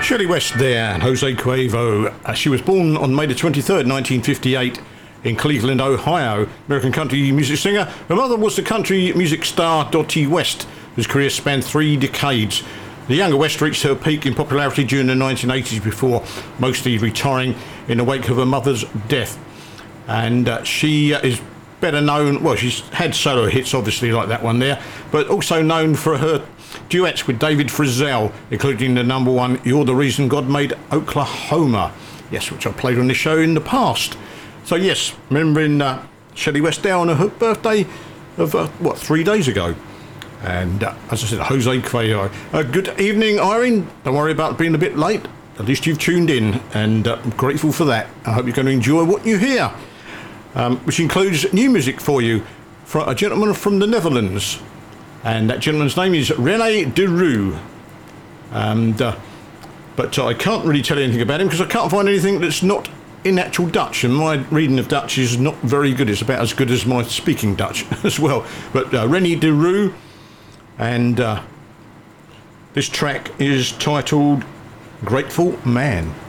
Shelley West there, and Jose Cuervo. She was born on May the 23rd, 1958 in Cleveland, Ohio. American country music singer. Her mother was the country music star Dottie West, whose career spanned 3 decades. The younger West reached her peak in popularity during the 1980s before mostly retiring in the wake of her mother's death. And she is better known, well, she's had solo hits obviously like that one there, but also known for her duets with David Frizzell, including the number one "You're the Reason God Made Oklahoma," yes, which I played on this show in the past. So yes, remembering Shelley West there on her birthday of 3 days ago. And as I said, Jose Cuervo. Good evening, Irene. Don't worry about being a bit late. At least you've tuned in, and I'm grateful for that. I hope you're going to enjoy what you hear, which includes new music for you from a gentleman from the Netherlands. And that gentleman's name is René de Roo. And, but I can't really tell you anything about him because I can't find anything that's not in actual Dutch. And my reading of Dutch is not very good. It's about as good as my speaking Dutch as well. But René de Roo. And this track is titled Grateful Man.